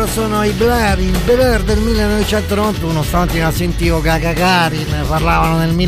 loro sono i Blair, il Blair del 1991. Stamattina sentivo Gagarin, parlavano del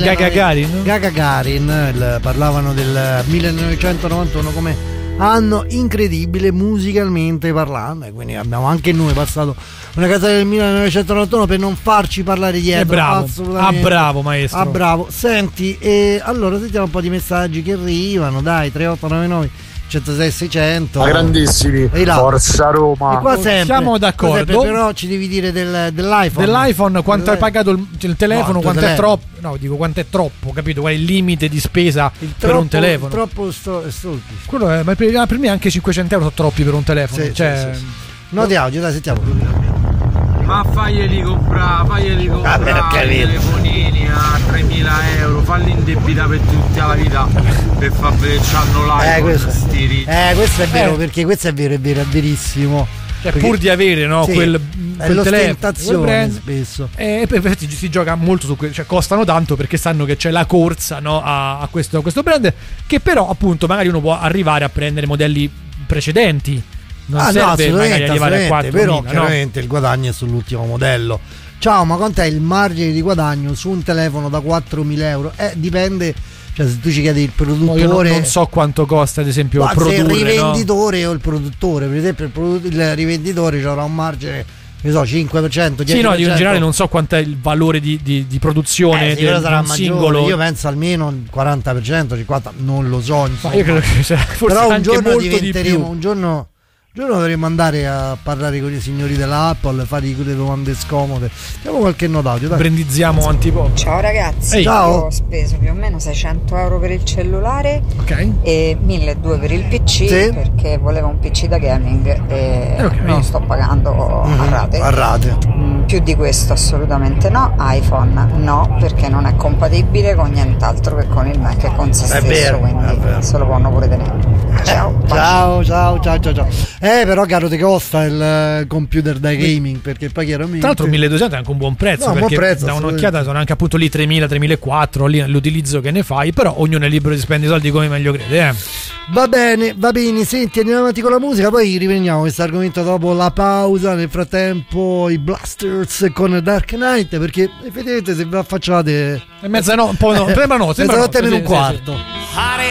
Gagarin, parlavano del 1991 come anno incredibile musicalmente parlando, e quindi abbiamo anche noi passato una canzone del 1991 per non farci parlare dietro. Bravo, assolutamente. Bravo maestro. Bravo. Senti, allora sentiamo un po' di messaggi che arrivano, dai, 3899 106 600. Grandissimi, forza Roma. E qua sempre, siamo d'accordo, però ci devi dire dell'iPhone. Dell'iPhone quanto hai pagato il telefono, no, quanto è troppo. No, dico quanto è troppo, capito? Qual è il limite di spesa per un telefono? Troppo quello è, ma per me anche 500 euro sono troppi per un telefono. Sì, cioè, sì. No, di audio, dai, sentiamo. Ma faglieli comprare i telefonini a 3.000 euro, falli indebitare per tutta la vita per far vedere c'hanno l'iPhone. Questo è vero, perché questo è vero, è verissimo. Cioè, pur di avere, no, sì, quel telefono, brand, spesso. E infatti si gioca molto su cioè costano tanto perché sanno che c'è la corsa, no, a questo brand, che però appunto magari uno può arrivare a prendere modelli precedenti. Non serve magari arrivare a 4.000, però chiaramente il guadagno è sull'ultimo modello. Ciao, ma quant'è il margine di guadagno su un telefono da 4.000 euro? Dipende, cioè se tu ci chiedi il produttore, io non so quanto costa ad esempio produrre, se il rivenditore, no? O il produttore, per esempio il rivenditore avrà un margine, che so, 5%, 10%. Sì, no, io in generale non so quanto è il valore di produzione di un singolo. Io penso almeno il 40%, 50%, non lo so, insomma. Io credo che forse però un giorno molto di più. Un giorno dovremmo andare a parlare con i signori dell'Apple, fare quelle domande scomode. Diamo qualche nota audio, dai. Brindizziamo antipop. Ciao ragazzi, Ehi. Ciao. Io ho speso più o meno 600 euro per il cellulare, okay, e 1.200 per il PC, sì, perché volevo un PC da gaming e okay, non sto pagando a rate. Più di questo assolutamente no. iPhone no, perché non è compatibile con nient'altro che con il Mac e con se stesso, vero, quindi se lo possono pure tenere. Ciao. Però caro, ti costa il computer da gaming, perché poi chiaramente. Tra l'altro 1.200 è anche un buon prezzo, no, perché buon prezzo, da un'occhiata sono anche appunto lì 3.000, 3.400 lì l'utilizzo che ne fai, però ognuno è libero di spendere i soldi come meglio crede. Va bene, senti, andiamo avanti con la musica, poi riprendiamo questo argomento dopo la pausa. Nel frattempo i Blasters con Dark Knight, perché effettivamente se vi affacciate è mezzanotte, sembra mezzanotte meno un quarto.